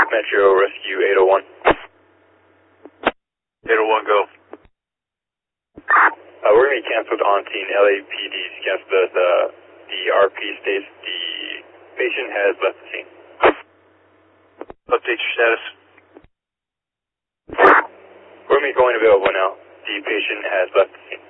Metro Rescue 801. 801, go. We're going to be canceled on scene. LAPD's canceled the RP states the patient has left the scene. Update your status. We're going to be going available now. The patient has left the scene.